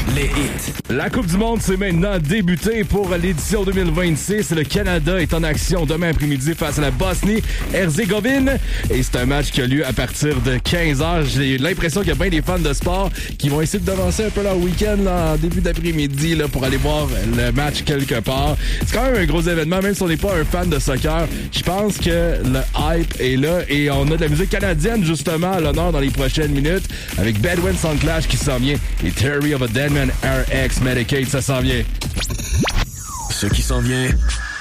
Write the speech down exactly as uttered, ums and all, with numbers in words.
les hits. La Coupe du Monde s'est maintenant débutée pour l'édition deux mille vingt-six. Le Canada est en action demain après-midi face à la Bosnie-Herzégovine. Et c'est un match qui a lieu à partir de quinze heures. J'ai l'impression qu'il y a bien des fans de sport qui vont essayer de devancer un peu leur week-end là, en début d'après-midi là, pour aller voir le match quelque part. C'est quand même un gros événement, même si on n'est pas un fan de soccer. Je pense que le hype est là et on a de la musique canadienne justement à l'honneur dans les prochaines minutes avec Bedouin Soundclash qui s'en vient et Theory of a Deadman R X Medicaid, ça s'en vient. Ce qui s'en vient